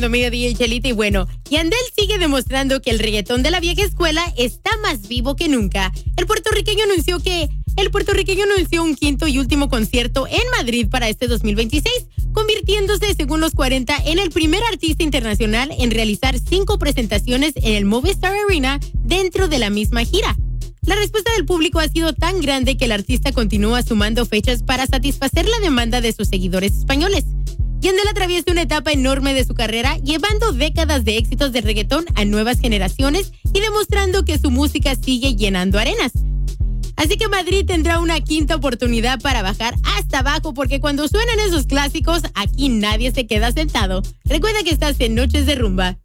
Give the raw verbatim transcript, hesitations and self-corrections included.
Mediodía y Chelita, y bueno, Yandel sigue demostrando que el reggaetón de la vieja escuela está más vivo que nunca. El puertorriqueño anunció que el puertorriqueño anunció un quinto y último concierto en Madrid para este dos mil veintiséis, convirtiéndose, según los cuarenta, en el primer artista internacional en realizar cinco presentaciones en el Movistar Arena dentro de la misma gira. La respuesta del público ha sido tan grande que el artista continúa sumando fechas para satisfacer la demanda de sus seguidores españoles. Yandel atraviesa una etapa enorme de su carrera, llevando décadas de éxitos de reggaetón a nuevas generaciones y demostrando que su música sigue llenando arenas. Así que Madrid tendrá una quinta oportunidad para bajar hasta abajo, porque cuando suenan esos clásicos, aquí nadie se queda sentado. Recuerda que estás en Noches de Rumba.